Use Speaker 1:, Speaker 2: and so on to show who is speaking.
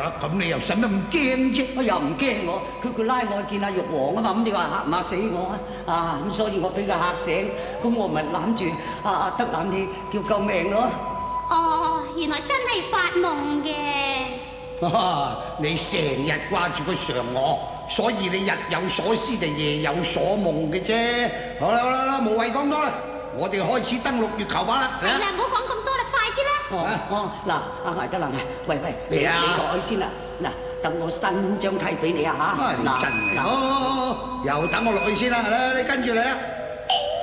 Speaker 1: 呀，咁你又使乜咁驚啫？
Speaker 2: 我又唔驚我，佢拉我去見阿玉皇啊嘛，咁你話嚇唔嚇死我啊？啊，咁所以我俾佢嚇醒，咁我咪攬住得冷氣叫救命咯。
Speaker 3: 哦，原來真係發夢嘅。
Speaker 1: 你成日掛住佢常我，所以你日有所思就夜有所夢嘅啫。好啦好啦，無謂講多啦，我哋開始登陸月球吧啦。
Speaker 3: 係啦，唔好講咁多啦，快啲啦。
Speaker 2: 嗱，阿艾德能啊，喂，你
Speaker 1: 咩啊
Speaker 2: 落去先啦。嗱，等我伸張梯俾你啊嚇。
Speaker 1: 你真係，好，又等我落去先啦，嚟，你跟住嚟啊！